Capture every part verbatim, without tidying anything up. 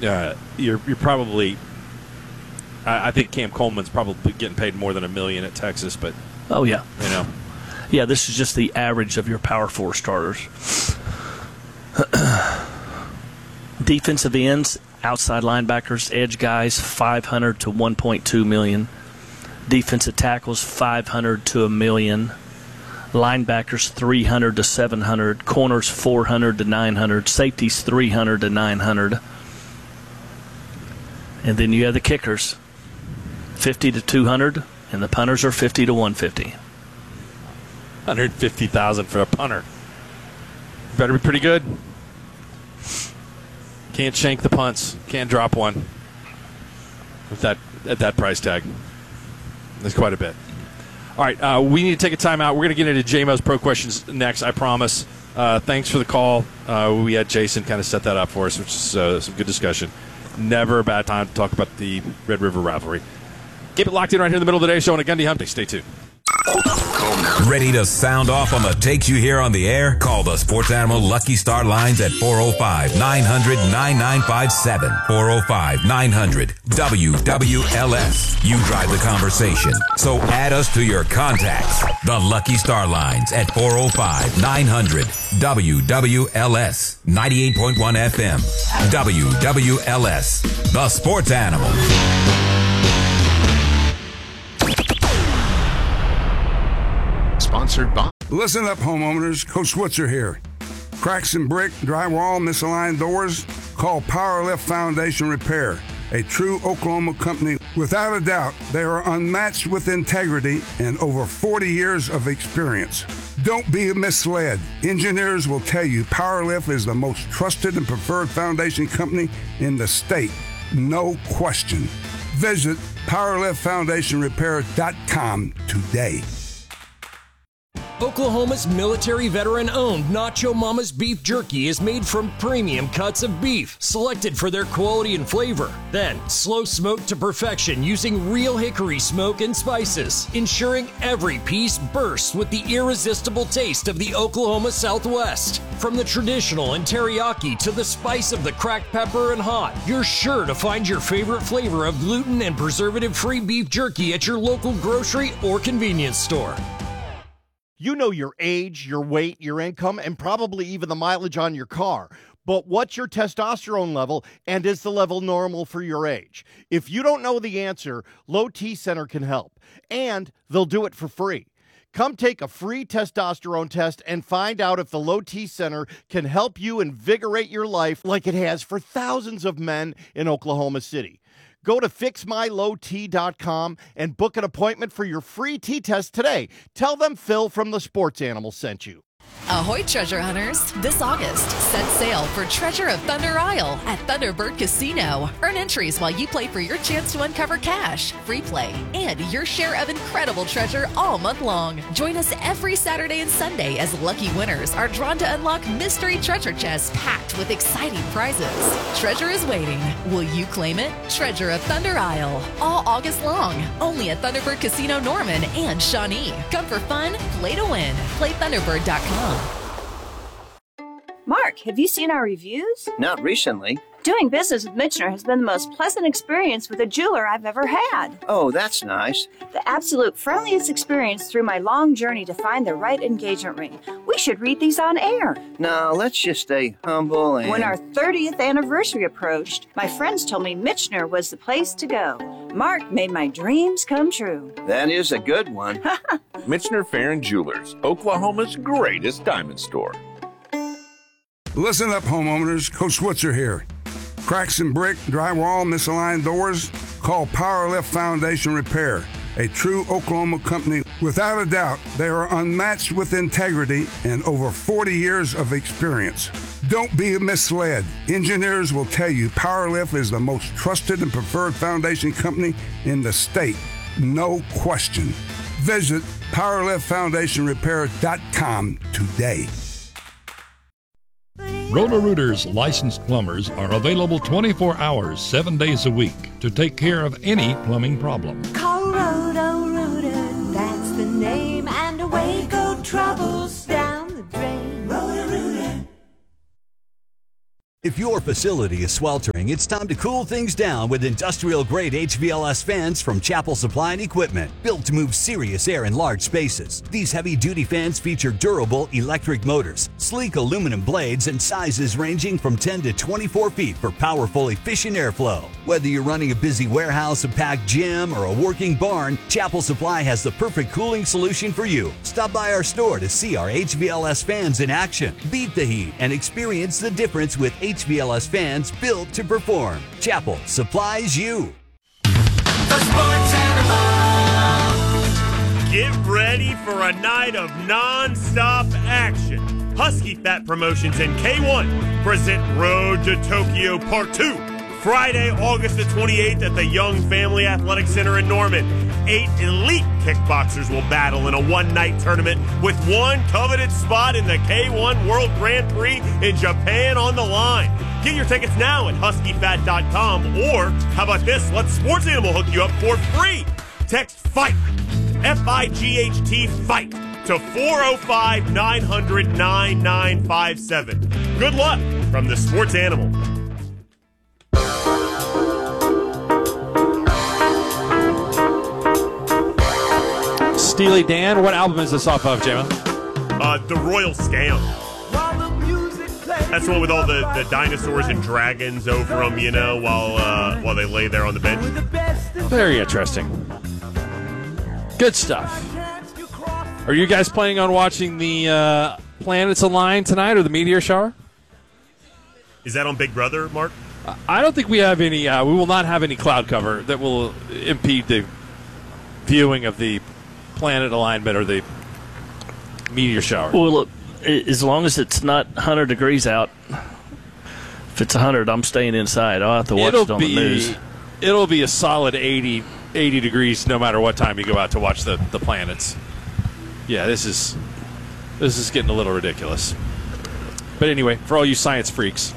uh, you're you're probably. I, I think Cam Coleman's probably getting paid more than a million at Texas, but oh yeah, you know, yeah, this is just the average of your Power Four starters. Defensive ends, outside linebackers, edge guys, five hundred to one point two million. Defensive tackles, five hundred to a million. Linebackers, three hundred to seven hundred. Corners, four hundred to nine hundred. Safeties, three hundred to nine hundred. And then you have the kickers, fifty to two hundred, and the punters are fifty to one fifty. one hundred fifty thousand for a punter. Better be pretty good. Can't shank the punts. Can't drop one. With that at that price tag. That's quite a bit. All right, uh, we need to take a timeout. We're going to get into J M O's Pro Questions next, I promise. Uh, thanks for the call. Uh, we had Jason kind of set that up for us, which is uh, some good discussion. Never a bad time to talk about the Red River rivalry. Keep it locked in right here in the middle of the day show on a Gundy Hump Day. Stay tuned. Ready to sound off on the takes you hear on the air? Call the Sports Animal Lucky Star lines at four oh five, nine hundred, nine nine five seven. four oh five, nine hundred, W W L S. You drive the conversation, so add us to your contacts. The Lucky Star lines at four oh five, nine hundred, W W L S. ninety-eight point one F M. W W L S. The Sports Animal. Sponsored by. Listen up, homeowners. Coach Switzer here. Cracks in brick, drywall, misaligned doors? Call Powerlift Foundation Repair, a true Oklahoma company. Without a doubt, they are unmatched with integrity and over forty years of experience. Don't be misled. Engineers will tell you Powerlift is the most trusted and preferred foundation company in the state. No question. Visit powerlift foundation repair dot com today. Oklahoma's military veteran-owned Nacho Mama's Beef Jerky is made from premium cuts of beef, selected for their quality and flavor. Then, slow smoked to perfection using real hickory smoke and spices, ensuring every piece bursts with the irresistible taste of the Oklahoma Southwest. From the traditional and teriyaki to the spice of the cracked pepper and hot, you're sure to find your favorite flavor of gluten and preservative-free beef jerky at your local grocery or convenience store. You know your age, your weight, your income, and probably even the mileage on your car. But what's your testosterone level, and is the level normal for your age? If you don't know the answer, Low T Center can help, and they'll do it for free. Come take a free testosterone test and find out if the Low T Center can help you invigorate your life like it has for thousands of men in Oklahoma City. Go to fix my low t dot com and book an appointment for your free T-test today. Tell them Phil from the Sports Animal sent you. Ahoy, treasure hunters! This August, set sail for Treasure of Thunder Isle at Thunderbird Casino. Earn entries while you play for your chance to uncover cash, free play, and your share of incredible treasure all month long. Join us every Saturday and Sunday as lucky winners are drawn to unlock mystery treasure chests packed with exciting prizes. Treasure is waiting. Will you claim it? Treasure of Thunder Isle, all August long, only at Thunderbird Casino Norman and Shawnee. Come for fun, play to win. Play thunderbird dot com. Mark, have you seen our reviews? Not recently. Doing business with Michener has been the most pleasant experience with a jeweler I've ever had. Oh, that's nice. The absolute friendliest experience through my long journey to find the right engagement ring. We should read these on air. No, let's just stay humble and... When our thirtieth anniversary approached, my friends told me Michener was the place to go. Mark made my dreams come true. That is a good one. Michener Farron Jewelers, Oklahoma's greatest diamond store. Listen up, homeowners. Coach Switzer here. Cracks in brick, drywall, misaligned doors? Call Powerlift Foundation Repair, a true Oklahoma company. Without a doubt, they are unmatched with integrity and over forty years of experience. Don't be misled. Engineers will tell you Powerlift is the most trusted and preferred foundation company in the state. No question. Visit powerlift foundation repair dot com today. Roto-Rooters licensed plumbers are available twenty-four hours, seven days a week to take care of any plumbing problem. Call Roto-Rooter, that's the name, and away go troubles down the drain. Roto-Rooter. If your facility is sweltering, it's time to cool things down with industrial-grade H V L S fans from Chapel Supply and Equipment, built to move serious air in large spaces. These heavy-duty fans feature durable electric motors, sleek aluminum blades, and sizes ranging from ten to twenty-four feet for powerful, efficient airflow. Whether you're running a busy warehouse, a packed gym, or a working barn, Chapel Supply has the perfect cooling solution for you. Stop by our store to see our H V L S fans in action. Beat the heat and experience the difference with H V L S fans built to perform. Chapel supplies you. The Sports Animal. Get ready for a night of non-stop action. Husky Fat Promotions and K one present Road to Tokyo Part two. Friday, August the twenty-eighth at the Young Family Athletic Center in Norman. Eight elite kickboxers will battle in a one-night tournament with one coveted spot in the K one World Grand Prix in Japan on the line. Get your tickets now at husky fat dot com, or how about this? Let Sports Animal hook you up for free. Text FIGHT, F I G H T, FIGHT, to four oh five, nine hundred, nine nine five seven. Good luck from the Sports Animal. Steely Dan, what album is this off of, J-Mo? Uh, The Royal Scam. That's the one with all the, the dinosaurs and dragons over them, you know, while uh, while they lay there on the bench. Very interesting. Good stuff. Are you guys planning on watching the uh, Planets Align tonight or the Meteor Shower? Is that on Big Brother, Mark? I don't think we have any. Uh, we will not have any cloud cover that will impede the viewing of the planet alignment or the meteor shower. Well, look, as long as it's not one hundred degrees out, if it's one hundred, I'm staying inside. I'll have to watch it'll it on be, the news. It'll be a solid eighty, eighty degrees no matter what time you go out to watch the, the planets. Yeah, this is this is getting a little ridiculous. But anyway, for all you science freaks,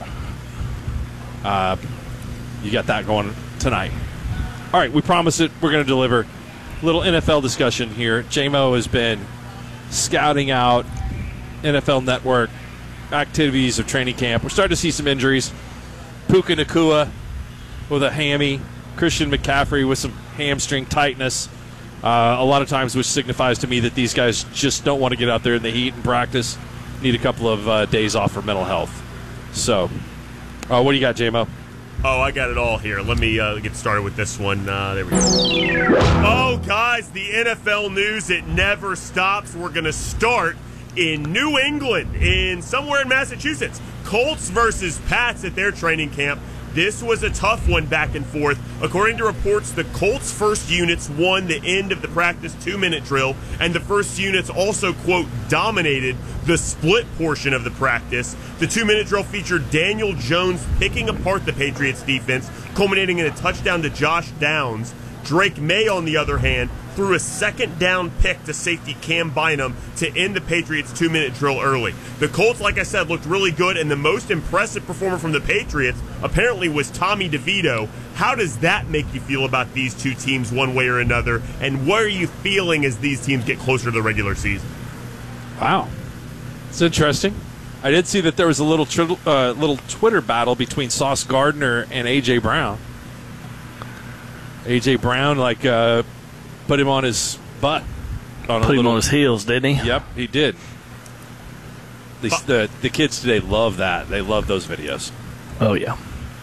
uh, you got that going tonight. All right, we promise it. We're going to deliver. Little N F L discussion here. J-Mo has been scouting out N F L Network activities of training camp. We're starting to see some injuries. Puka Nacua with a hammy. Christian McCaffrey with some hamstring tightness. Uh, a lot of times, which signifies to me that these guys just don't want to get out there in the heat and practice. Need a couple of uh, days off for mental health. So, uh, what do you got, J-Mo? Oh, I got it all here. Let me uh, get started with this one. Uh, there we go. Oh, guys, the N F L news, it never stops. We're going to start in New England, in somewhere in Massachusetts. Colts versus Pats at their training camp. This was a tough one back and forth. According to reports, the Colts' first units won the end of the practice two-minute drill, and the first units also, quote, dominated the split portion of the practice. The two-minute drill featured Daniel Jones picking apart the Patriots' defense, culminating in a touchdown to Josh Downs. Drake May, on the other hand, threw a second down pick to safety Cam Bynum to end the Patriots' two-minute drill early. The Colts, like I said, looked really good, and the most impressive performer from the Patriots apparently was Tommy DeVito. How does that make you feel about these two teams one way or another, and what are you feeling as these teams get closer to the regular season? Wow. It's interesting. I did see that there was a little tri- uh, little Twitter battle between Sauce Gardner and A J. Brown. A J. Brown, like, uh, put him on his butt. On Put a him little, on his heels, didn't he? Yep, he did. The, the, the kids today love that. They love those videos. Oh, yeah.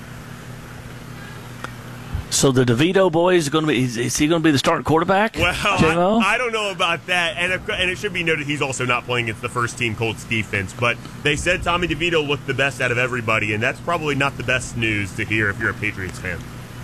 So the DeVito boy is going to be, is, is he going to be the starting quarterback? Well, I, I don't know about that. And, if, and it should be noted he's also not playing against the first team Colts defense. But they said Tommy DeVito looked the best out of everybody, and that's probably not the best news to hear if you're a Patriots fan.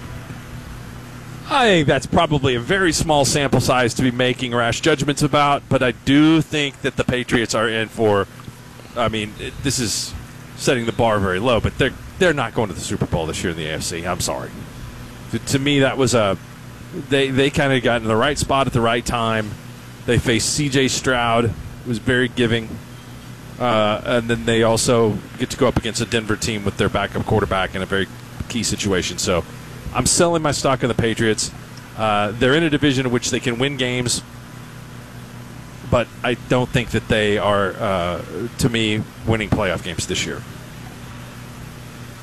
I think that's probably a very small sample size to be making rash judgments about, but I do think that the Patriots are in for, I mean, it, this is setting the bar very low, but they're, they're not going to the Super Bowl this year in the A F C. I'm sorry. To, to me, that was a, they, they kind of got in the right spot at the right time. They faced C J Stroud, who was very giving, uh, and then they also get to go up against a Denver team with their backup quarterback in a very key situation. So I'm selling my stock in the Patriots. Uh, they're in a division in which they can win games, but I don't think that they are, uh, to me, winning playoff games this year.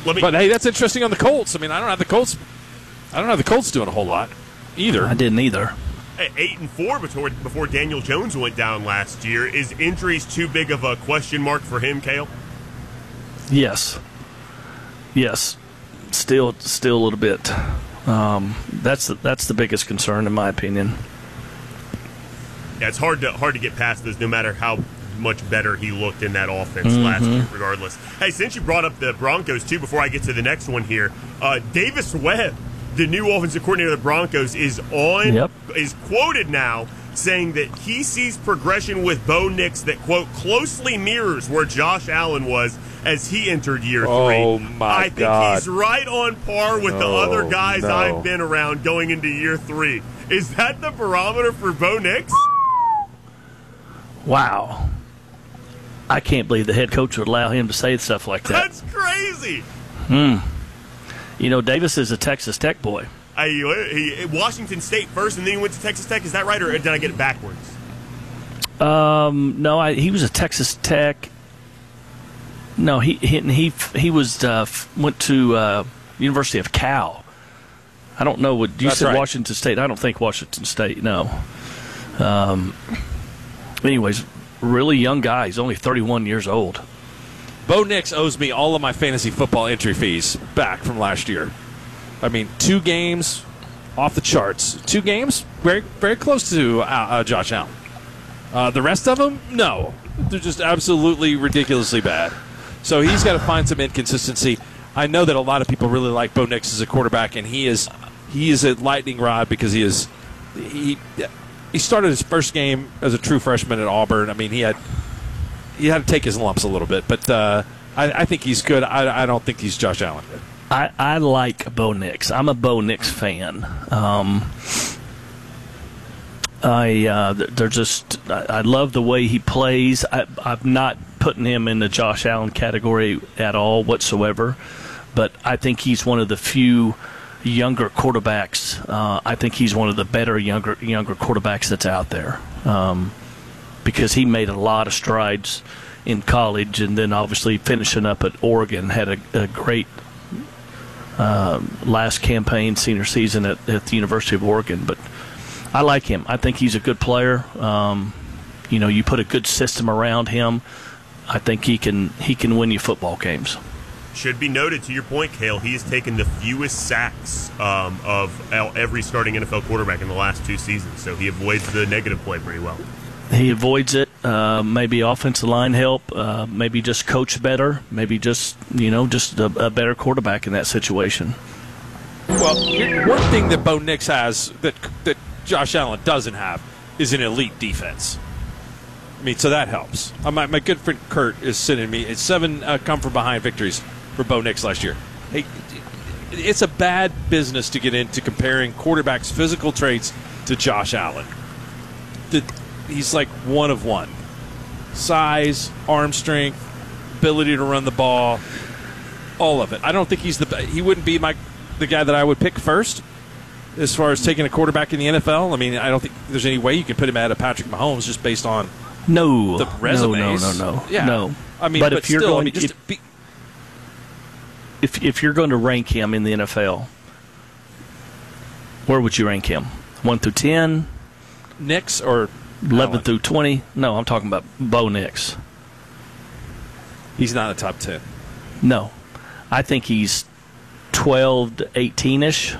Let me, but hey, that's interesting on the Colts. I mean, I don't have the Colts. I don't have the Colts doing a whole lot either. I didn't either. Eight and four before before Daniel Jones went down last year. Is injuries too big of a question mark for him, Cale? Yes. Yes. Still, still a little bit. Um, that's the, that's the biggest concern, in my opinion. Yeah, it's hard to hard to get past this, no matter how much better he looked in that offense Mm-hmm. last year, regardless. Hey, since you brought up the Broncos too, before I get to the next one here, uh, Davis Webb, the new offensive coordinator of the Broncos, is on Yep. is quoted now saying that he sees progression with Bo Nix that, quote, closely mirrors where Josh Allen was as he entered year three. Oh, my I think God. he's right on par with the No, other guys no. I've been around going into year three. Is that the barometer for Bo Nix? Wow. I can't believe the head coach would allow him to say stuff like that. That's crazy. Hmm. You know, Davis is a Texas Tech boy. I, he, Washington State first, and then he went to Texas Tech. Is that right, or did I get it backwards? Um, no, I, he was a Texas Tech. No, he he he, he was uh, went to uh, University of Cal. I don't know what you That's said. right. Washington State. I don't think Washington State. No. Um. Anyways, really young guy. He's only thirty-one years old. Bo Nix owes me all of my fantasy football entry fees back from last year. I mean, two games off the charts. Two games very very close to uh, uh, Josh Allen. Uh, the rest of them, no. They're just absolutely ridiculously bad. So he's got to find some inconsistency. I know that a lot of people really like Bo Nix as a quarterback, and he is he is a lightning rod because he is he he started his first game as a true freshman at Auburn. I mean, he had he had to take his lumps a little bit, but uh, I, I think he's good. I, I don't think he's Josh Allen good. I, I like Bo Nix. I'm a Bo Nix fan. Um, I uh, they're just I, I love the way he plays. I, I'm not putting him in the Josh Allen category at all whatsoever, but I think he's one of the few younger quarterbacks. Uh, I think he's one of the better younger younger quarterbacks that's out there um, because he made a lot of strides in college, and then obviously finishing up at Oregon had a, a great. Uh, last campaign, senior season at, at the University of Oregon. But I like him. I think he's a good player. Um, you know, you put a good system around him, I think he can he can win you football games. Should be noted, to your point, Cale, he has taken the fewest sacks um, of every starting N F L quarterback in the last two seasons, so he avoids the negative play pretty well. He avoids it. Uh, maybe offensive line help. Uh, maybe just coach better. Maybe just you know just a, a better quarterback in that situation. Well, here- one thing that Bo Nix has that that Josh Allen doesn't have is an elite defense. I mean, so that helps. Uh, my, my good friend Kurt is sending me it's seven uh, come from behind victories for Bo Nix last year. Hey, it's a bad business to get into comparing quarterbacks' physical traits to Josh Allen. The, he's like one of one. Size, arm strength, ability to run the ball, all of it. I don't think he's the he wouldn't be my the guy that I would pick first as far as taking a quarterback in the N F L. I mean, I don't think there's any way you can put him ahead of Patrick Mahomes just based on no the resumes. No, no, no, no. Yeah. no. I mean, but, but if you're still, going, I mean, just if, be, if if you're going to rank him in the N F L, where would you rank him? One through ten, Nix or eleven Allen? through twenty? No, I'm talking about Bo Nix. He's not a top ten. No, I think he's twelve to eighteen ish.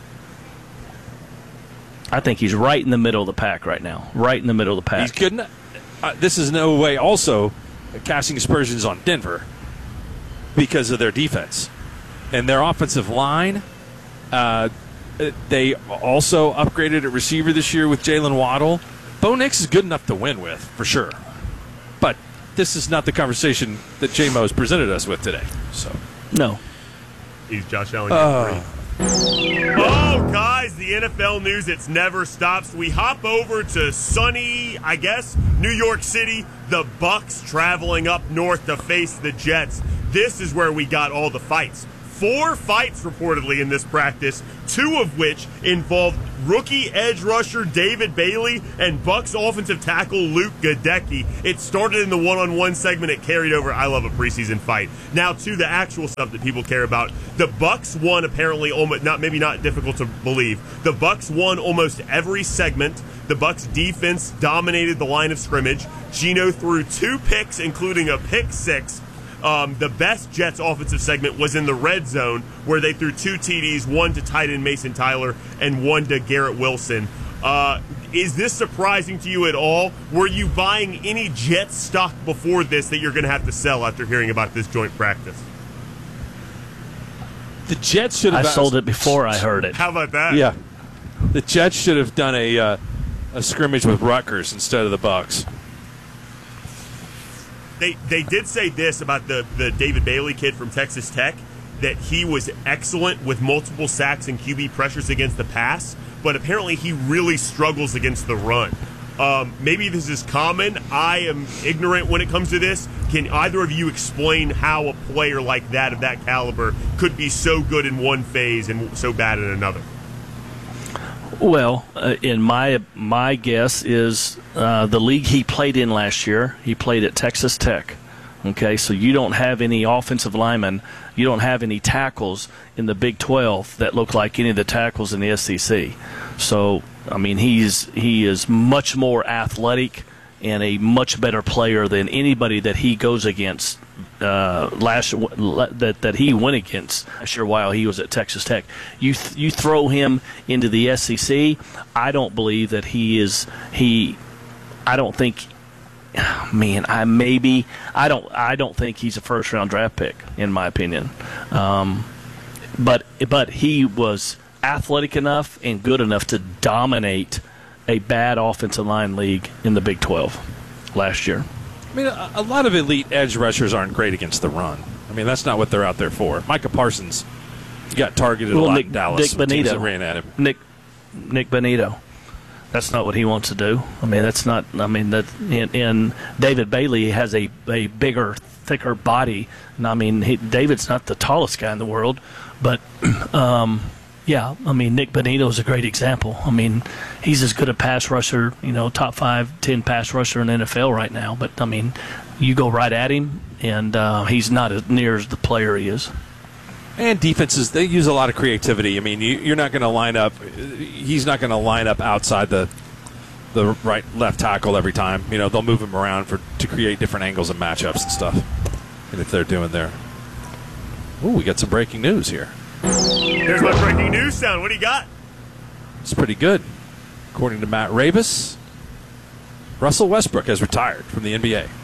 I think he's right in the middle of the pack right now. Right in the middle of the pack. He's good. enough. Uh, this is no way also casting aspersions on Denver because of their defense and their offensive line. Uh, they also upgraded at receiver this year with Jalen Waddle. Bo Nix is good enough to win with, for sure. But this is not the conversation that J-Mo has presented us with today. So no. He's Josh Allen. Uh, Oh, guys, the N F L news, it's never stops. We hop over to sunny, I guess, New York City. The Bucks traveling up north to face the Jets. This is where we got all the fights. four fights reportedly in this practice, two of which involved rookie edge rusher David Bailey and Bucks offensive tackle Luke Gadecki. It started in the one-on-one segment. It carried over. I love a preseason fight. Now to the actual stuff that people care about. The Bucks won apparently almost not maybe not difficult to believe. The Bucks won almost every segment. The Bucks defense dominated the line of scrimmage. Geno threw two picks, including a pick six. Um, the best Jets offensive segment was in the red zone, where they threw two T Ds, one to tight end Mason Tyler and one to Garrett Wilson. Uh, is this surprising to you at all? Were you buying any Jets stock before this that you're going to have to sell after hearing about this joint practice? The Jets should have. I sold it before I heard it. How about that? Yeah, the Jets should have done a uh, a scrimmage with Rutgers instead of the Bucks. They they did say this about the, the David Bailey kid from Texas Tech, that he was excellent with multiple sacks and Q B pressures against the pass, but apparently he really struggles against the run. Um, maybe this is common. I am ignorant when it comes to this. Can either of you explain how a player like that, of that caliber, could be so good in one phase and so bad in another? Well, uh, in my my guess is uh, the league he played in last year, he played at Texas Tech. Okay, so you don't have any offensive linemen, you don't have any tackles in the Big twelve that look like any of the tackles in the S E C. So, I mean, he's he is much more athletic and a much better player than anybody that he goes against uh, last that that he went against last year while he was at Texas Tech. You th- you throw him into the S E C, I don't believe that he is he. I don't think. Man, I maybe I don't I don't think he's a first round draft pick in my opinion, um, but but he was athletic enough and good enough to dominate a bad offensive line league in the Big twelve last year. I mean, a, a lot of elite edge rushers aren't great against the run. I mean, that's not what they're out there for. Micah Parsons got targeted well, a lot Nick, in Dallas. Nick Teams Bonito that ran at him. Nick Nick Bonito. That's not what he wants to do. I mean, that's not. I mean, that. And, and David Bailey has a, a bigger, thicker body. And I mean, he, David's not the tallest guy in the world, but um, yeah. I mean, Nick Bonito is a great example. I mean, he's as good a pass rusher, you know, top five, ten pass rusher in the N F L right now. But I mean, you go right at him, and uh, he's not as near as the player he is. And defenses, they use a lot of creativity. I mean, you, you're not going to line up. He's not going to line up outside the the right left tackle every time. You know, they'll move him around for to create different angles and matchups and stuff. And if they're doing there, ooh, we got some breaking news here. There's my breaking news sound. What do you got? It's pretty good. According to Matt Ravis, Russell Westbrook has retired from the N B A.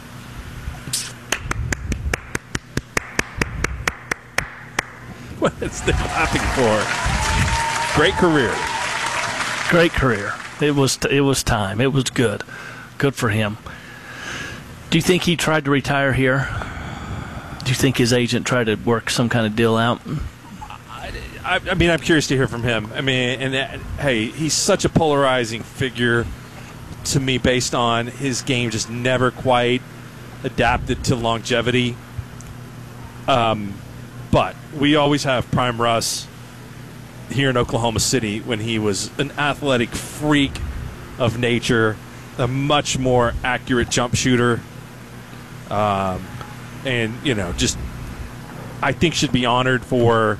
What is they clapping for? Great career. Great career. It was it was time. It was good. Good for him. Do you think he tried to retire here? Do you think his agent tried to work some kind of deal out? I, I mean, I'm curious to hear from him. I mean, and uh, hey, he's such a polarizing figure to me based on his game just never quite adapted to longevity. Um. But we always have Prime Russ here in Oklahoma City when he was an athletic freak of nature, a much more accurate jump shooter, um, and, you know, just I think should be honored for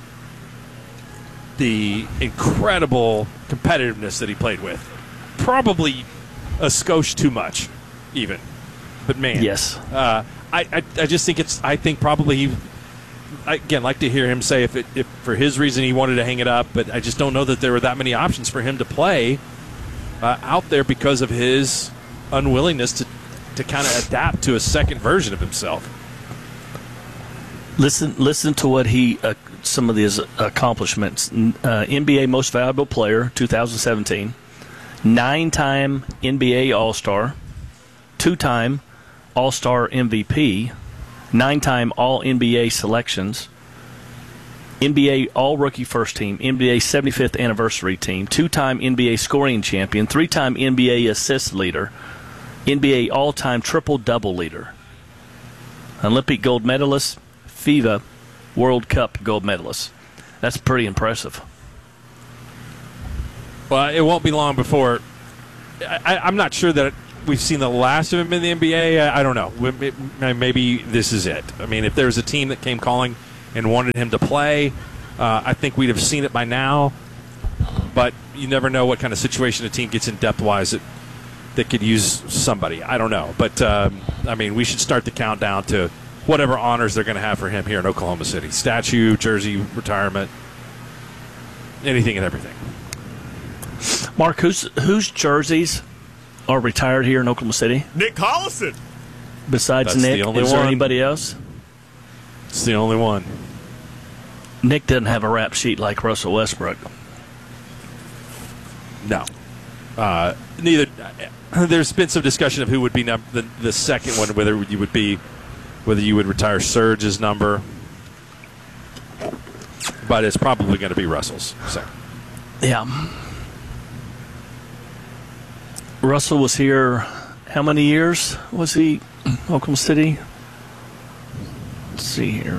the incredible competitiveness that he played with. Probably a skosh too much, even. But, man. Yes. Uh, I, I, I just think it's – I think probably he – I, again, like to hear him say if, it, if for his reason he wanted to hang it up, but I just don't know that there were that many options for him to play uh, out there because of his unwillingness to, to kind of adapt to a second version of himself. Listen, listen to what he uh, some of his accomplishments. Uh, N B A Most Valuable Player, twenty seventeen, nine-time N B A All-Star, two-time All-Star M V P. Nine-time All-N B A selections, N B A All-Rookie First Team, N B A seventy-fifth Anniversary Team, two-time N B A Scoring Champion, three-time N B A Assist Leader, N B A All-Time Triple-Double Leader, Olympic Gold Medalist, FIBA World Cup gold medalist. That's pretty impressive. Well, it won't be long before. I, I'm not sure that we've seen the last of him in the N B A. I, I don't know. Maybe this is it. I mean, if there was a team that came calling and wanted him to play, uh, I think we'd have seen it by now. But you never know what kind of situation a team gets in depth-wise that, that could use somebody. I don't know. But, um, I mean, we should start the countdown to whatever honors they're going to have for him here in Oklahoma City. Statue, jersey, retirement, anything and everything. Mark, whose whose jerseys are retired here in Oklahoma City? Nick Collison. Besides That's Nick, the only is there one. anybody else? It's the only one. Nick doesn't have a rap sheet like Russell Westbrook. No. Uh, neither. There's been some discussion of who would be num- the, the second one, whether you would be, whether you would retire Serge's number. But it's probably going to be Russell's second. Yeah. Russell was here, how many years was he in Oklahoma City? Let's see here.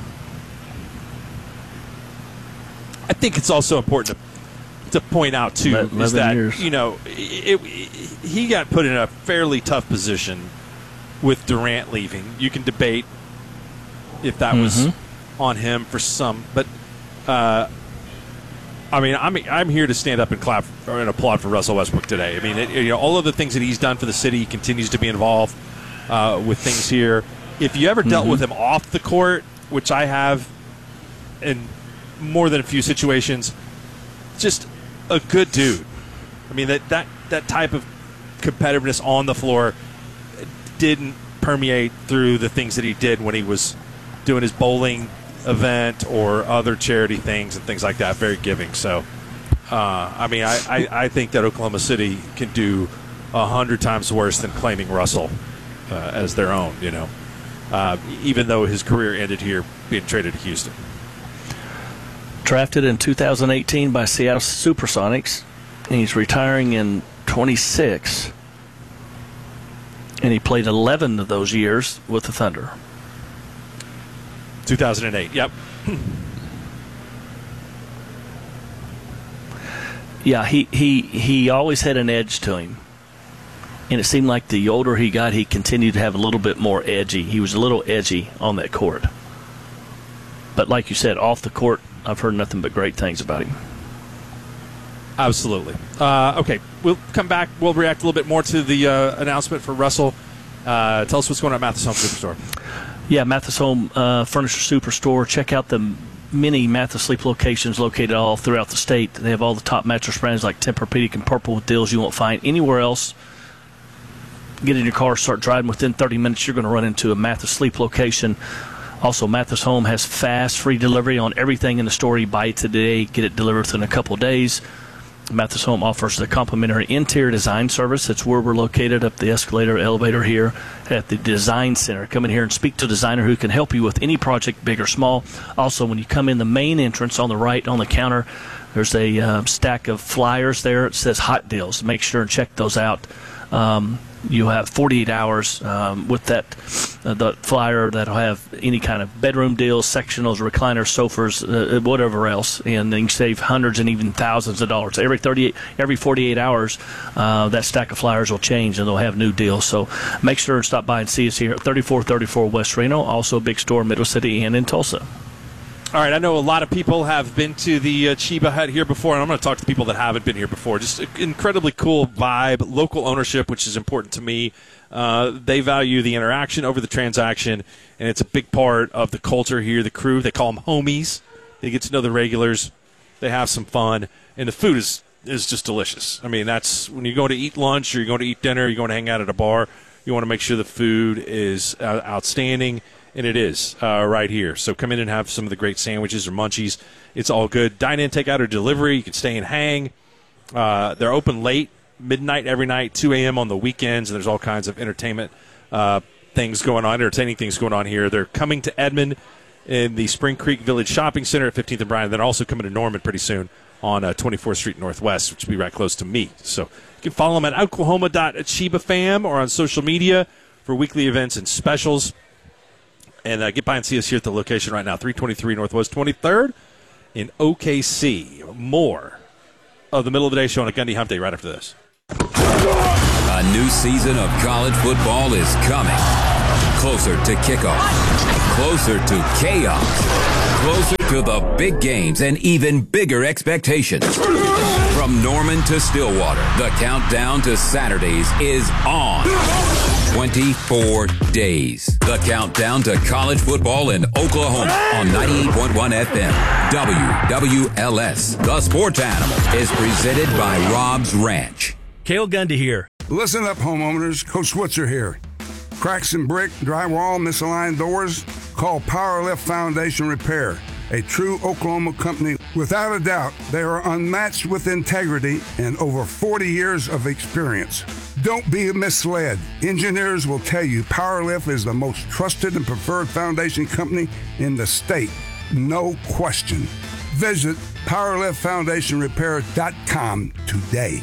I think it's also important to, to point out, too, eleven is that, years. you know, it, it, he got put in a fairly tough position with Durant leaving. You can debate if that mm-hmm. was on him for some, but uh, I mean, I'm I'm here to stand up and clap or and applaud for Russell Westbrook today. I mean, it, you know, all of the things that he's done for the city, he continues to be involved uh, with things here. If you ever dealt mm-hmm. with him off the court, which I have in more than a few situations, just a good dude. I mean, that that, that type of competitiveness on the floor didn't permeate through the things that he did when he was doing his bowling event or other charity things and things like that. Very giving. So, uh, I mean, I, I, I think that Oklahoma City can do a hundred times worse than claiming Russell uh, as their own, you know, uh, even though his career ended here being traded to Houston. Drafted in two thousand eighteen by Seattle Supersonics, and he's retiring in twenty-six, and he played eleven of those years with the Thunder. two thousand eight, yep. Yeah, he, he, he always had an edge to him. And it seemed like the older he got, he continued to have a little bit more edgy. He was a little edgy on that court. But like you said, off the court, I've heard nothing but great things about him. Absolutely. Uh, okay, we'll come back. We'll react a little bit more to the uh, announcement for Russell. Uh, tell us what's going on at Mathis Home Superstore. Yeah, Mathis Home uh, Furniture Superstore. Check out the many Mathis Sleep locations located all throughout the state. They have all the top mattress brands like Tempur-Pedic and Purple with deals you won't find anywhere else. Get in your car, start driving. Within thirty minutes, you're going to run into a Mathis Sleep location. Also, Mathis Home has fast, free delivery on everything in the store. You buy it today, get it delivered within a couple of days. Mathis Home offers the complimentary interior design service. That's where we're located, up the escalator, elevator here at the Design Center. Come in here and speak to a designer who can help you with any project, big or small. Also, when you come in the main entrance on the right on the counter, there's a uh, stack of flyers there. It says Hot Deals. Make sure and check those out. Um, you have forty-eight hours um, with that uh, the flyer that'll have any kind of bedroom deals, sectionals, recliners, sofas, uh, whatever else, and then you save hundreds and even thousands of dollars. Every thirty-eight, every forty-eight hours, uh, that stack of flyers will change and they'll have new deals. So make sure and stop by and see us here at thirty-four thirty-four West Reno, also a big store in Middle City and in Tulsa. All right, I know a lot of people have been to the uh, Chiba Hut here before, and I'm going to talk to people that haven't been here before. Just an incredibly cool vibe, local ownership, which is important to me. Uh, they value the interaction over the transaction, and it's a big part of the culture here. The crew, they call them homies. They get to know the regulars. They have some fun, and the food is, is just delicious. I mean, that's when you go to eat lunch or you're going to eat dinner, you're going to hang out at a bar, you want to make sure the food is uh, outstanding. And it is uh, right here. So come in and have some of the great sandwiches or munchies. It's all good. Dine in, take out, or delivery. You can stay and hang. Uh, they're open late, midnight every night, two a.m. on the weekends. And there's all kinds of entertainment uh, things going on, entertaining things going on here. They're coming to Edmond in the Spring Creek Village Shopping Center at fifteenth and Bryan. They're also coming to Norman pretty soon on uh, twenty-fourth Street Northwest, which will be right close to me. So you can follow them at oklahoma dot chiba fam or on social media for weekly events and specials. And uh, get by and see us here at the location right now, three twenty-three Northwest twenty-third in O K C. More of the Middle of the Day show on a Gundy Hump Day right after this. A new season of college football is coming. Closer to kickoff. Closer to chaos. Closer to the big games and even bigger expectations. From Norman to Stillwater, the countdown to Saturdays is on. twenty-four days. The countdown to college football in Oklahoma on ninety-eight point one F M. W W L S. The Sports Animal is presented by Rob's Ranch. Cale Gundy here. Listen up, homeowners. Coach Switzer here. Cracks in brick, drywall, misaligned doors? Call Powerlift Foundation Repair, a true Oklahoma company. Without a doubt, they are unmatched with integrity and over forty years of experience. Don't be misled. Engineers will tell you Powerlift is the most trusted and preferred foundation company in the state. No question. Visit powerlift foundation repair dot com today.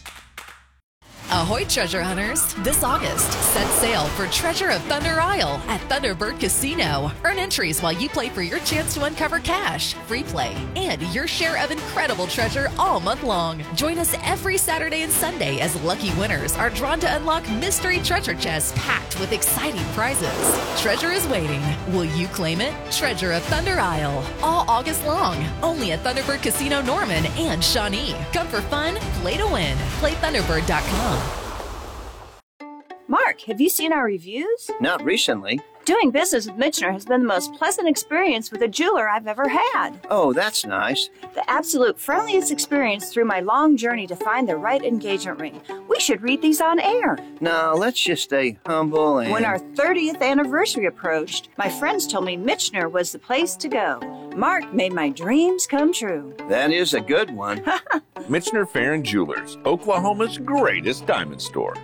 Ahoy, treasure hunters! This August, set sail for Treasure of Thunder Isle at Thunderbird Casino. Earn entries while you play for your chance to uncover cash, free play, and your share of incredible treasure all month long. Join us every Saturday and Sunday as lucky winners are drawn to unlock mystery treasure chests packed with exciting prizes. Treasure is waiting. Will you claim it? Treasure of Thunder Isle, all August long, only at Thunderbird Casino Norman and Shawnee. Come for fun, play to win. Play thunderbird dot com. Mark, have you seen our reviews? Not recently. Doing business with Michener has been the most pleasant experience with a jeweler I've ever had. Oh, that's nice. The absolute friendliest experience through my long journey to find the right engagement ring. We should read these on air. No, let's just stay humble and... When our thirtieth anniversary approached, my friends told me Michener was the place to go. Mark made my dreams come true. That is a good one. Michener Farron Jewelers, Oklahoma's greatest diamond store.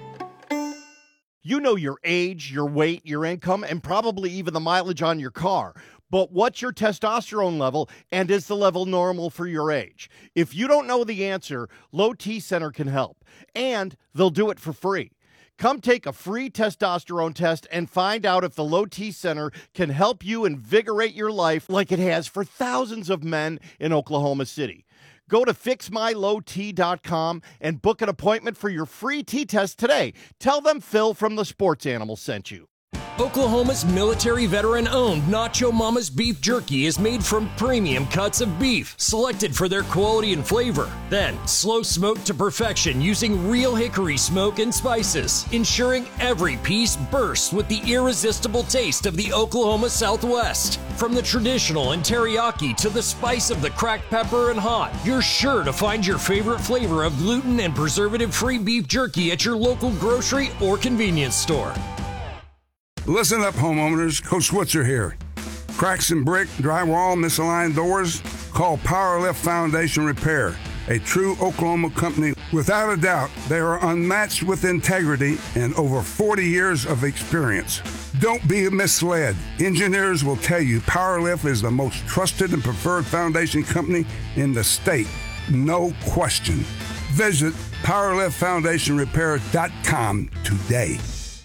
You know your age, your weight, your income, and probably even the mileage on your car. But what's your testosterone level, and is the level normal for your age? If you don't know the answer, Low T Center can help, and they'll do it for free. Come take a free testosterone test and find out if the Low T Center can help you invigorate your life like it has for thousands of men in Oklahoma City. Go to fix my low t dot com and book an appointment for your free T-test today. Tell them Phil from the Sports Animal sent you. Oklahoma's military veteran-owned Nacho Mama's Beef Jerky is made from premium cuts of beef, selected for their quality and flavor. Then, slow smoked to perfection using real hickory smoke and spices, ensuring every piece bursts with the irresistible taste of the Oklahoma Southwest. From the traditional and teriyaki to the spice of the cracked pepper and hot, you're sure to find your favorite flavor of gluten and preservative-free beef jerky at your local grocery or convenience store. Listen up, homeowners. Coach Switzer here. Cracks in brick, drywall, misaligned doors? Call Powerlift Foundation Repair, a true Oklahoma company. Without a doubt, they are unmatched with integrity and over forty years of experience. Don't be misled. Engineers will tell you Powerlift is the most trusted and preferred foundation company in the state. No question. Visit powerlift foundation repair dot com today.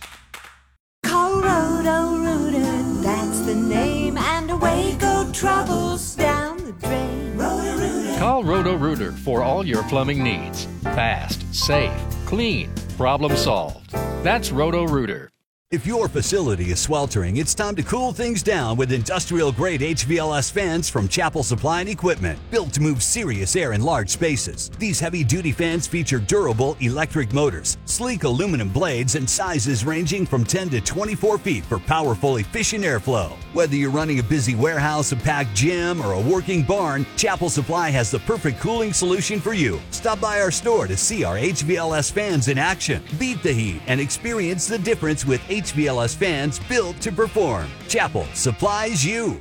Call Roto Rooter, that's the name, and away go troubles down the drain. Roto Rooter. Call Roto Rooter for all your plumbing needs. Fast, safe, clean, problem solved. That's Roto Rooter. If your facility is sweltering, it's time to cool things down with industrial-grade H V L S fans from Chapel Supply and Equipment, built to move serious air in large spaces. These heavy-duty fans feature durable electric motors, sleek aluminum blades, and sizes ranging from ten to twenty-four feet for powerful, efficient airflow. Whether you're running a busy warehouse, a packed gym, or a working barn, Chapel Supply has the perfect cooling solution for you. Stop by our store to see our H V L S fans in action. Beat the heat and experience the difference with H V L S fans built to perform. Chapel supplies you.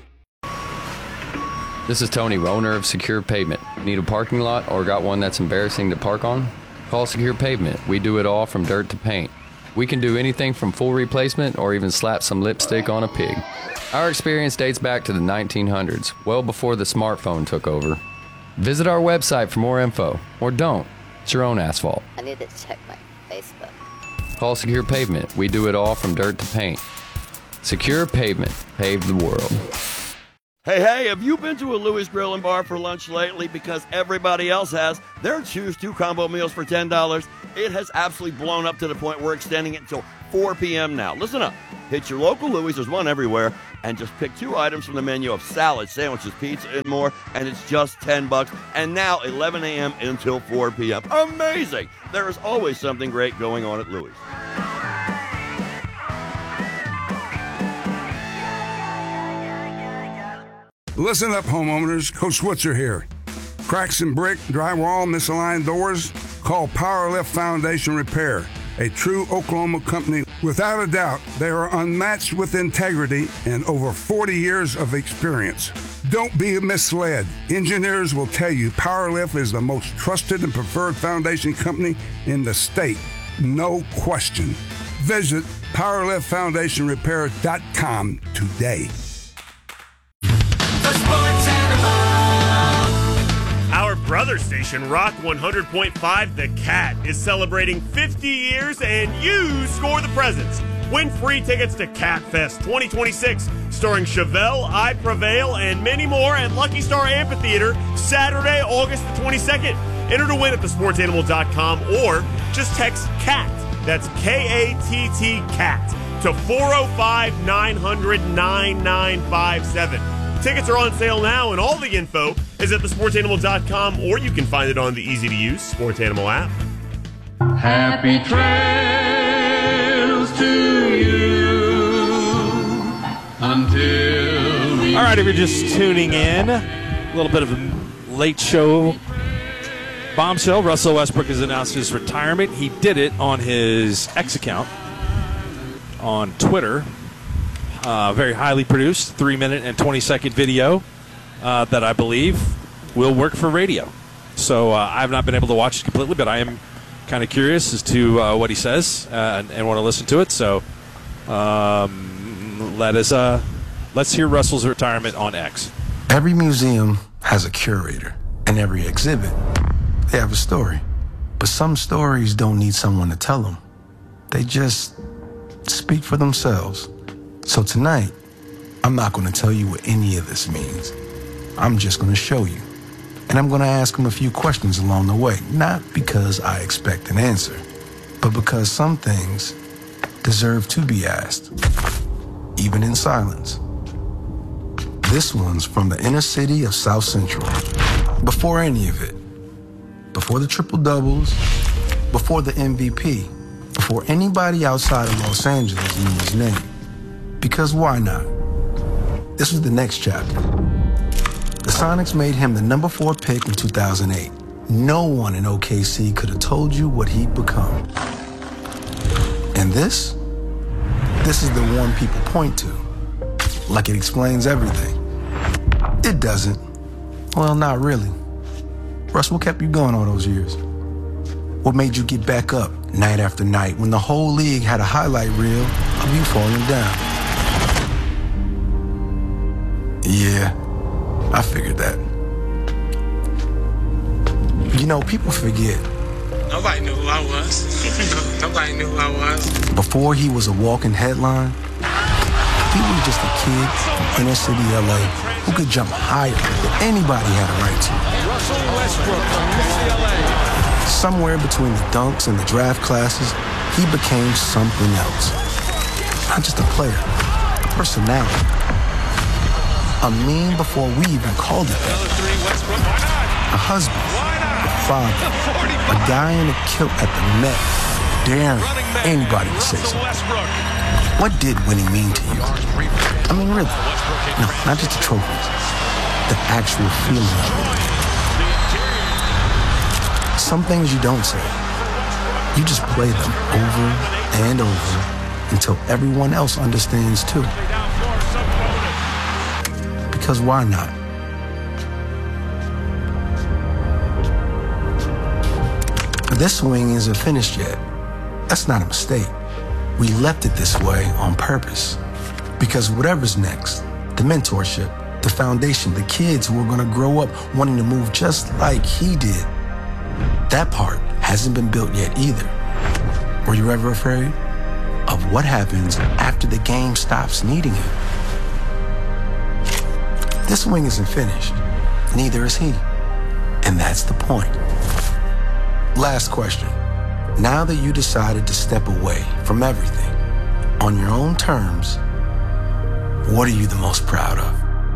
This is Tony, owner of Secure Pavement. Need a parking lot or got one that's embarrassing to park on? Call Secure Pavement. We do it all from dirt to paint. We can do anything from full replacement or even slap some lipstick on a pig. Our experience dates back to the nineteen hundreds, well before the smartphone took over. Visit our website for more info, or don't. It's your own asphalt. I need to check my Facebook. Call Secure Pavement. We do it all from dirt to paint. Secure Pavement. Pave the world. Hey, hey, have you been to a Louis Grill and Bar for lunch lately? Because everybody else has. Their Choose Two combo meals for ten dollars. It has absolutely blown up to the point we're extending it until four p.m. now. Listen up. Hit your local Louis, there's one everywhere, and just pick two items from the menu of salads, sandwiches, pizza, and more, and it's just ten bucks. And now eleven a.m. until four p.m. Amazing! There is always something great going on at Louis. Listen up, homeowners. Coach Switzer here. Cracks in brick, drywall, misaligned doors? Call Powerlift Foundation Repair, a true Oklahoma company. Without a doubt, they are unmatched with integrity and over forty years of experience. Don't be misled. Engineers will tell you Powerlift is the most trusted and preferred foundation company in the state. No question. Visit powerlift foundation repair dot com today. Our brother station, Rock one hundred point five The Cat, is celebrating fifty years, and you score the presents. Win free tickets to Cat Fest twenty twenty-six, starring Chevelle, I Prevail, and many more at Lucky Star Amphitheater, Saturday, August the twenty-second. Enter to win at the sports animal dot com or just text CAT, that's K A T T CAT, to four oh five, nine hundred, nine nine five seven. Tickets are on sale now, and all the info is at the sports animal dot com, or you can find it on the easy-to-use Sports Animal app. Happy trails to you until we... All right, if you're just tuning in, a little bit of a late show bombshell. Russell Westbrook has announced his retirement. He did it on his X account on Twitter. Uh, very highly produced, three minute and twenty second video uh, that I believe will work for radio. So uh, I have not been able to watch it completely, but I am kind of curious as to uh, what he says uh, and, and want to listen to it. So um, let us uh, let's hear Russell's retirement on X. Every museum has a curator, and every exhibit they have a story. But some stories don't need someone to tell them; they just speak for themselves. So tonight, I'm not going to tell you what any of this means. I'm just going to show you. And I'm going to ask him a few questions along the way, not because I expect an answer, but because some things deserve to be asked, even in silence. This one's from the inner city of South Central. Before any of it, before the triple doubles, before the M V P, before anybody outside of Los Angeles knew his name. Because why not? This was the next chapter. The Sonics made him the number four pick in two thousand eight. No one in O K C could have told you what he'd become. And this? This is the one people point to. Like it explains everything. It doesn't. Well, not really. Russ, what kept you going all those years? What made you get back up night after night when the whole league had a highlight reel of you falling down? Yeah, I figured that. You know, people forget. Nobody knew who I was. Nobody knew who I was. Before he was a walking headline, he was just a kid from inner city L A who could jump higher than anybody had a right to. Russell Westbrook from U C L A. Somewhere between the dunks and the draft classes, he became something else. Not just a player, a personality. A meme before we even called it that. A husband, a father, a guy in a kilt at the Met, daring anybody to say something. What did winning mean to you? I mean, really. No, not just the trophies. The actual feeling of it. Some things you don't say. You just play them over and over until everyone else understands too. Because why not? This swing isn't finished yet. That's not a mistake. We left it this way on purpose. Because whatever's next, the mentorship, the foundation, the kids who are going to grow up wanting to move just like he did, that part hasn't been built yet either. Were you ever afraid of what happens after the game stops needing him? This swing isn't finished. Neither is he. And that's the point. Last question. Now that you decided to step away from everything on your own terms, what are you the most proud of?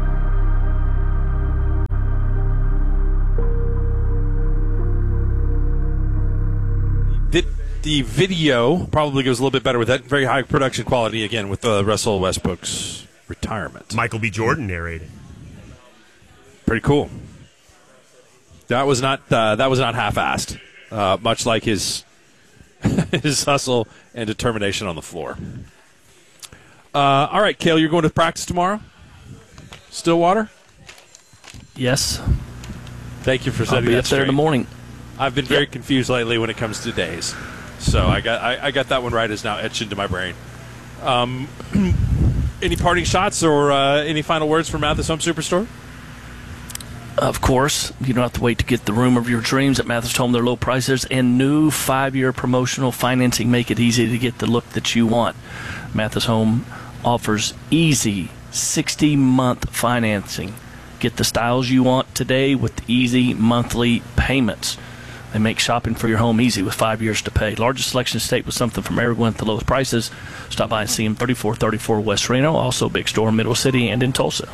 The video probably goes a little bit better with that. Very high production quality, again, with uh, Russell Westbrook's retirement. Michael B. Jordan narrated. Pretty cool. That was not uh, that was not half-assed, uh, much like his his hustle and determination on the floor. Uh, all right, Cale, you're going to practice tomorrow? Stillwater? Yes. Thank you for setting I'll be that up there in straight. the morning. I've been very confused lately when it comes to days. So I got I, I got that one right. It's now etched into my brain. Um, any parting shots or uh, any final words from Mathis Home Superstore? Of course, you don't have to wait to get the room of your dreams at Mathis Home. Their low prices and new five-year promotional financing make it easy to get the look that you want. Mathis Home offers easy sixty-month financing. Get the styles you want today with easy monthly payments. They make shopping for your home easy with five years to pay. Largest selection in the state with something from everyone at the lowest prices. Stop by and see them, thirty-four thirty-four West Reno. Also, big store in Middle City and in Tulsa.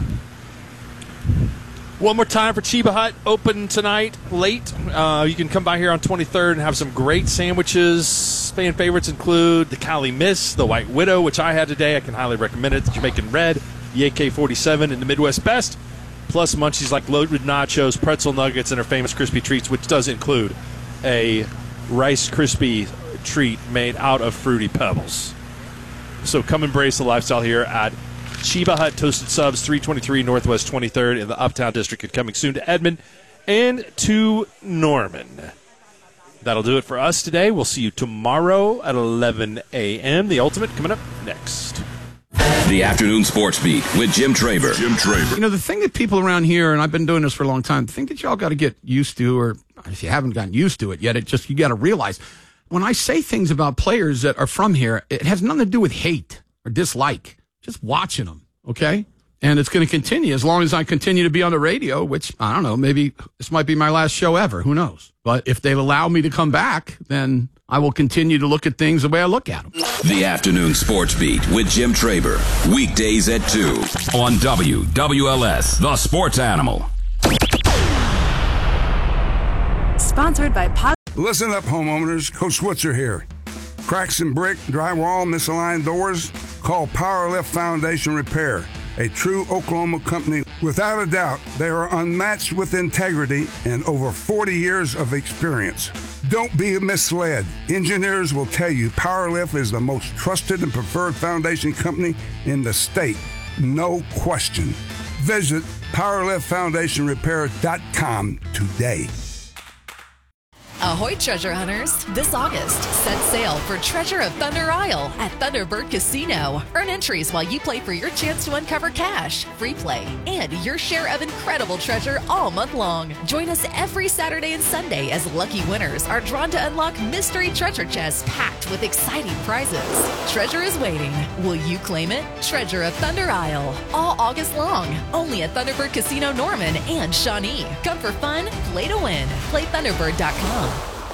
One more time for Chiba Hut, open tonight, late. Uh, you can come by here on twenty-third and have some great sandwiches. Fan favorites include the Cali Miss, the White Widow, which I had today. I can highly recommend it. The Jamaican Red, the A K forty-seven, and the Midwest Best. Plus munchies like loaded nachos, pretzel nuggets, and our famous crispy treats, which does include a Rice Krispie treat made out of Fruity Pebbles. So come embrace the lifestyle here at Chiba Hut Toasted Subs, three twenty-three Northwest twenty-third in the Uptown District, and coming soon to Edmond and to Norman. That'll do it for us today. We'll see you tomorrow at eleven a.m. The Ultimate coming up next. The Afternoon Sports Beat with Jim Traver. Jim Traver. You know, the thing that people around here, and I've been doing this for a long time, the thing that y'all got to get used to, or if you haven't gotten used to it yet, it just, you got to realize, when I say things about players that are from here, it has nothing to do with hate or dislike. Just watching them, okay? And it's going to continue as long as I continue to be on the radio, which, I don't know, maybe this might be my last show ever. Who knows? But if they allow me to come back, then I will continue to look at things the way I look at them. The Afternoon Sports Beat with Jim Traver. Weekdays at two on W W L S, the Sports Animal. Sponsored by Pod. Listen up, homeowners. Coach Switzer here. Cracks in brick, drywall, misaligned doors? Call Powerlift Foundation Repair, a true Oklahoma company. Without a doubt, they are unmatched with integrity and over forty years of experience. Don't be misled. Engineers will tell you Powerlift is the most trusted and preferred foundation company in the state. No question. Visit powerlift foundation repair dot com today. Ahoy, treasure hunters! This August, set sail for Treasure of Thunder Isle at Thunderbird Casino. Earn entries while you play for your chance to uncover cash, free play, and your share of incredible treasure all month long. Join us every Saturday and Sunday as lucky winners are drawn to unlock mystery treasure chests packed with exciting prizes. Treasure is waiting. Will you claim it? Treasure of Thunder Isle, all August long, only at Thunderbird Casino Norman and Shawnee. Come for fun, play to win. Play thunderbird dot com.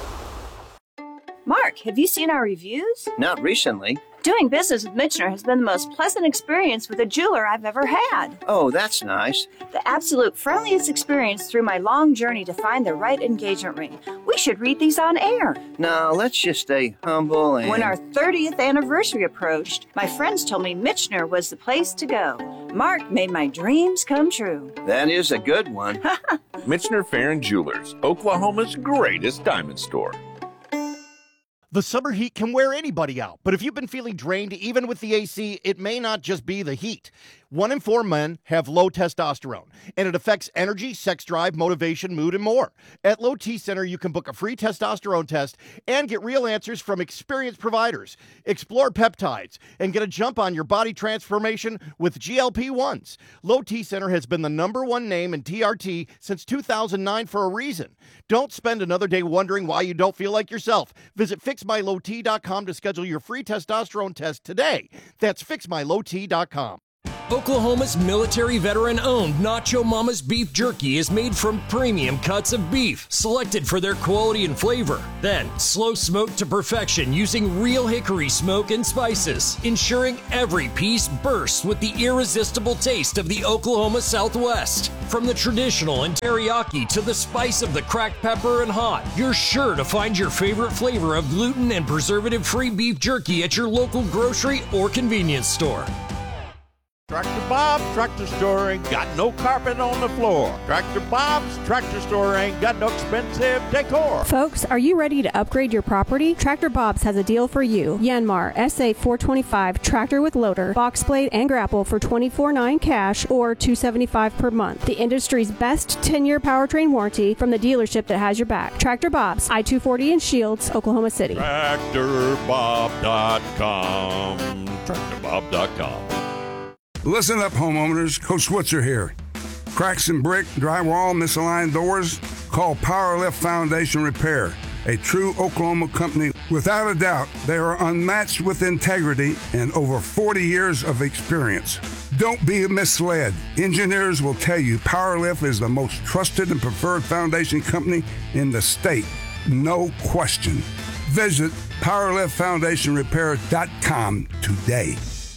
Mark, have you seen our reviews? Not recently. Doing business with Michener has been the most pleasant experience with a jeweler I've ever had. Oh, that's nice. The absolute friendliest experience through my long journey to find the right engagement ring. We should read these on air. No, let's just stay humble and... When our thirtieth anniversary approached, my friends told me Michener was the place to go. Mark made my dreams come true. That is a good one. Michener Farron Jewelers, Oklahoma's greatest diamond store. The summer heat can wear anybody out, but if you've been feeling drained, even with the A C, it may not just be the heat. One in four men have low testosterone, and it affects energy, sex drive, motivation, mood, and more. At Low T Center, you can book a free testosterone test and get real answers from experienced providers. Explore peptides and get a jump on your body transformation with G L P ones. Low T Center has been the number one name in T R T since two thousand nine for a reason. Don't spend another day wondering why you don't feel like yourself. Visit fix fix my low t dot com to schedule your free testosterone test today. That's fix my low t dot com. Oklahoma's military veteran-owned Nacho Mama's Beef Jerky is made from premium cuts of beef, selected for their quality and flavor. Then, slow smoked to perfection using real hickory smoke and spices, ensuring every piece bursts with the irresistible taste of the Oklahoma Southwest. From the traditional and teriyaki to the spice of the cracked pepper and hot, you're sure to find your favorite flavor of gluten and preservative-free beef jerky at your local grocery or convenience store. Tractor Bob's Tractor Store ain't got no carpet on the floor. Tractor Bob's Tractor Store ain't got no expensive decor. Folks, are you ready to upgrade your property? Tractor Bob's has a deal for you. Yanmar S A four twenty-five tractor with loader, box blade, and grapple for twenty-four dollars and nine cents cash or two hundred seventy-five dollars per month. The industry's best ten-year powertrain warranty from the dealership that has your back. Tractor Bob's, I two forty in Shields, Oklahoma City. Tractor Bob dot com. Tractor Bob dot com. Listen up, homeowners. Coach Switzer here. Cracks in brick, drywall, misaligned doors? Call Powerlift Foundation Repair, a true Oklahoma company. Without a doubt, they are unmatched with integrity and over forty years of experience. Don't be misled. Engineers will tell you Powerlift is the most trusted and preferred foundation company in the state. No question. Visit powerlift foundation repair dot com today.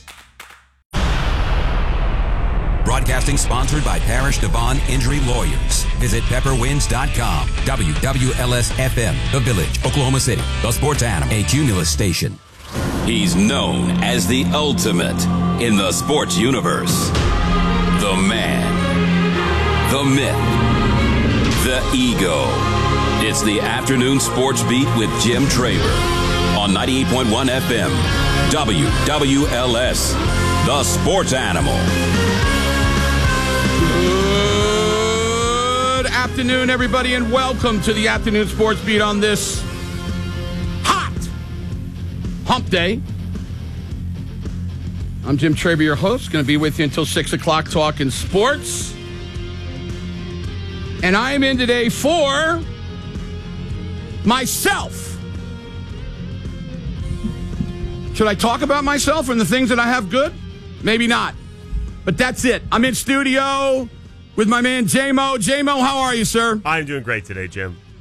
Broadcasting sponsored by Parish Devon Injury Lawyers. Visit pepper winds dot com. W W L S F M, The Village, Oklahoma City. The Sports Animal, a Cumulus station. He's known as the ultimate in the sports universe. The man. The myth. The ego. It's the Afternoon Sports Beat with Jim Traber on ninety-eight point one F M. W W L S, The Sports Animal. Good afternoon, everybody, and welcome to the Afternoon Sports Beat on this hot hump day. I'm Jim Traber, your host. Going to be with you until six o'clock talking sports. And I am in today for myself. Should I talk about myself and the things that I have good? Maybe not. But that's it. I'm in studio with my man J-Mo. J-Mo, how are you, sir? I'm doing great today, Jim.